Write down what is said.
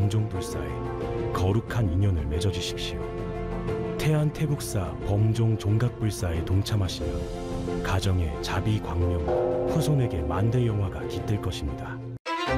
범종불사에 거룩한 인연을 맺어주십시오. 태안태국사 범종종각불사에 동참하시면 가정의 자비광명, 후손에게 만대 영화가 깃들 것입니다.